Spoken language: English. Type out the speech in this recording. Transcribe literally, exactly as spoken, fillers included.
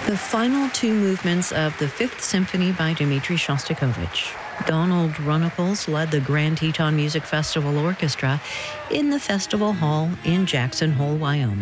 The final two movements of the Fifth Symphony by Dmitri Shostakovich. Donald Runnicles led the Grand Teton Music Festival Orchestra in the Festival Hall in Jackson Hole, Wyoming.